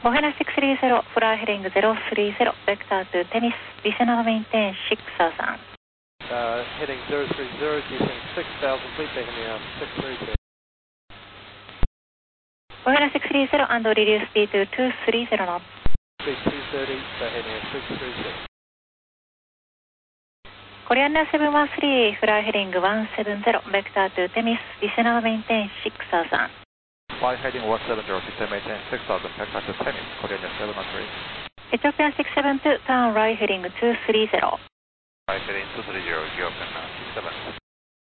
Mohana 630, fly heading 030, vector to Tennis, descend and maintain 6000. Heading 030, descend 6000, please take me 630. Mohana 630 and reduce speed to 230 knots. Speed 230, heading 630. Korean 713, fly heading 170, vector to Tennis, descend and maintain 6000. Fly heading 170, descend maintain 6000, vector to Tennis, Korean 713. Ethiopian 672, turn right heading 230. Right heading 230, Ethiopian 672.